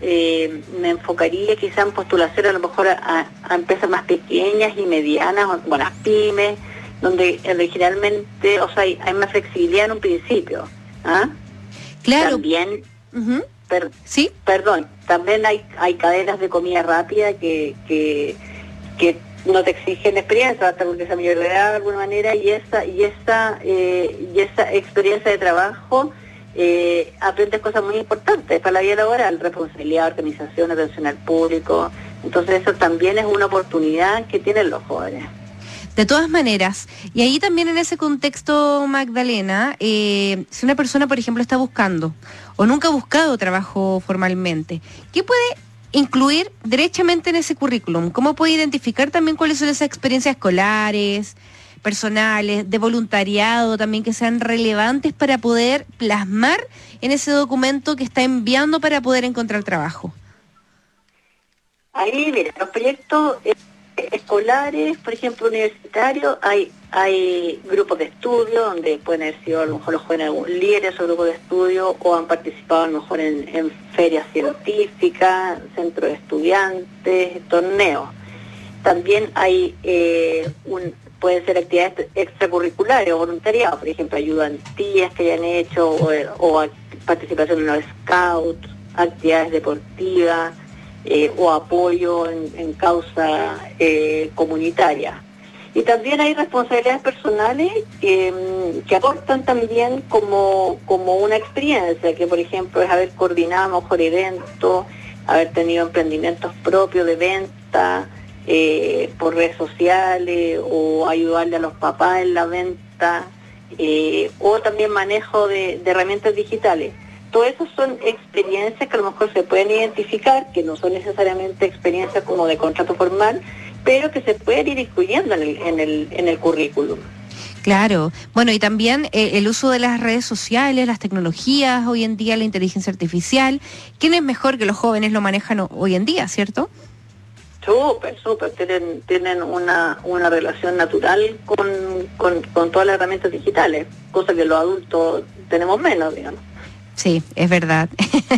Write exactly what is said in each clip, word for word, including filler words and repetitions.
eh, me enfocaría quizá en postulación a lo mejor a, a empresas más pequeñas y medianas, o, bueno, las pymes, donde originalmente, o sea, hay, hay más flexibilidad en un principio. ¿Ah? Claro. También, Uh-huh. per, ¿Sí? Perdón, también hay hay cadenas de comida rápida que, que, que no te exigen experiencia, hasta porque esa mayor de edad de alguna manera, y esa, y esa, eh, y esa experiencia de trabajo, eh, aprendes cosas muy importantes para la vida laboral, responsabilidad, organización, atención al público. Entonces eso también es una oportunidad que tienen los jóvenes. De todas maneras, y ahí también en ese contexto, Magdalena, eh, si una persona, por ejemplo, está buscando o nunca ha buscado trabajo formalmente, ¿qué puede incluir derechamente en ese currículum? ¿Cómo puede identificar también cuáles son esas experiencias escolares, personales, de voluntariado también que sean relevantes para poder plasmar en ese documento que está enviando para poder encontrar trabajo? Ahí, mira, los proyectos eh, escolares, por ejemplo, universitarios, hay hay grupos de estudio donde pueden haber sido a lo mejor los jóvenes líderes o grupos de estudio, o han participado a lo mejor en, en ferias científicas, centros de estudiantes, torneos. También hay eh, un pueden ser actividades extracurriculares o voluntariado, por ejemplo, ayudantías que hayan hecho, o, o participación en los scouts, actividades deportivas, Eh, o apoyo en, en causa eh, comunitaria. Y también hay responsabilidades personales que, que aportan también como, como una experiencia, que por ejemplo es haber coordinado mejor eventos, haber tenido emprendimientos propios de venta eh, por redes sociales, o ayudarle a los papás en la venta, eh, o también manejo de, de herramientas digitales. Todo eso son experiencias que a lo mejor se pueden identificar, que no son necesariamente experiencias como de contrato formal, pero que se pueden ir incluyendo en el, en el, en el currículum. Claro, bueno, y también eh, el uso de las redes sociales, las tecnologías, hoy en día la inteligencia artificial. ¿Quién es mejor que los jóvenes lo manejan hoy en día, cierto? Súper, súper, tienen, tienen una, una relación natural con, con, con todas las herramientas digitales, cosa que los adultos tenemos menos, digamos. Sí, es verdad.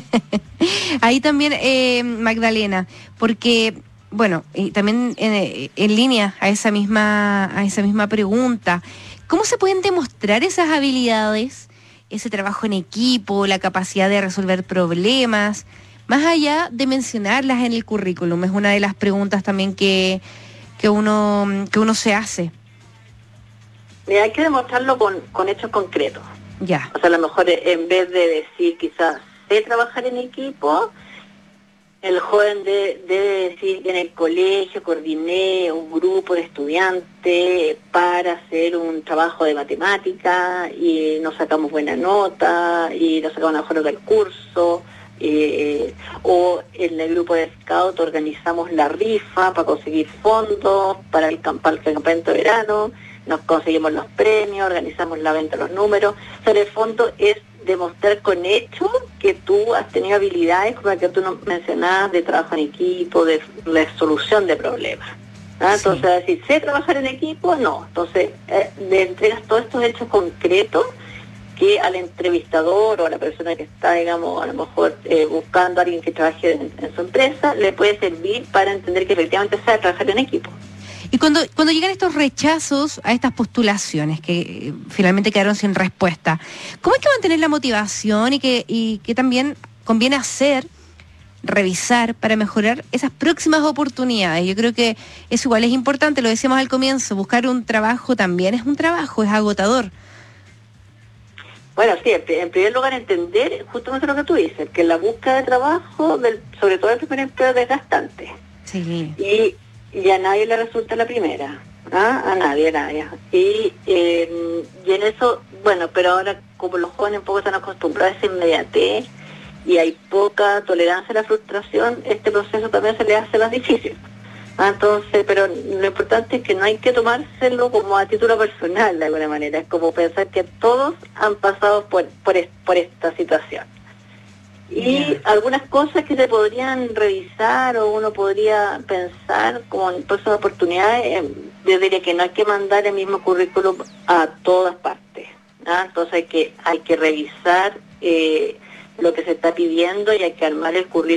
Ahí también, eh, Magdalena, porque, bueno, y también en, en línea a esa misma, a esa misma pregunta, ¿cómo se pueden demostrar esas habilidades, ese trabajo en equipo, la capacidad de resolver problemas, más allá de mencionarlas en el currículum? Es una de las preguntas también que, que uno, que uno se hace. Mira, hay que demostrarlo con, con hechos concretos. Ya. O sea, a lo mejor en vez de decir quizás sé trabajar en equipo, el joven de, debe decir que en el colegio coordiné un grupo de estudiantes para hacer un trabajo de matemática y nos sacamos buena nota y nos sacamos mejor del curso, eh, o en el grupo de scout organizamos la rifa para conseguir fondos para el, para el campamento de verano, nos conseguimos los premios, organizamos la venta de los números. O sea, en el fondo es demostrar con hechos que tú has tenido habilidades, como la que tú nos mencionabas, de trabajo en equipo, de resolución de problemas. ¿Ah? Sí. Entonces, decir, ¿sé trabajar en equipo? No. Entonces, eh, le entregas todos estos hechos concretos que al entrevistador o a la persona que está, digamos, a lo mejor eh, buscando a alguien que trabaje en, en su empresa, le puede servir para entender que efectivamente sabe trabajar en equipo. Y cuando, cuando llegan estos rechazos a estas postulaciones que eh, finalmente quedaron sin respuesta, ¿cómo es que mantener la motivación y que, y que también conviene hacer, revisar para mejorar esas próximas oportunidades? Yo creo que eso igual es importante, lo decíamos al comienzo, buscar un trabajo también es un trabajo, es agotador. Bueno, sí, en primer lugar entender justamente lo que tú dices, que la búsqueda de trabajo, del, sobre todo el primer empleo, es desgastante. Sí. Y y a nadie le resulta la primera, ¿ah? A nadie, a nadie. Y, eh, y en eso, bueno, pero ahora como los jóvenes un poco están acostumbrados a esa inmediatez y hay poca tolerancia a la frustración, este proceso también se le hace más difícil. ¿Ah? Entonces, pero lo importante es que no hay que tomárselo como a título personal de alguna manera, es como pensar que todos han pasado por, por, por esta situación. Y yeah. algunas cosas que se podrían revisar o uno podría pensar como en próximas oportunidades, eh, yo diría que no hay que mandar el mismo currículum a todas partes, ¿ah? Entonces hay que hay que revisar eh, lo que se está pidiendo y hay que armar el currículum